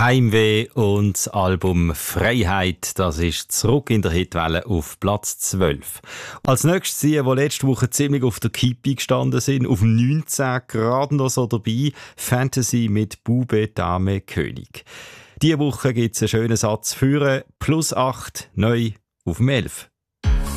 Heimweh und das Album Freiheit, das ist zurück in der Hitwelle auf Platz 12. Als nächstes die letzte Woche ziemlich auf der Kippe gestanden sind, auf 19 gerade noch so dabei, Fantasy mit Bube, Dame, König. Diese Woche gibt es einen schönen Satz für +8, neu auf dem 11.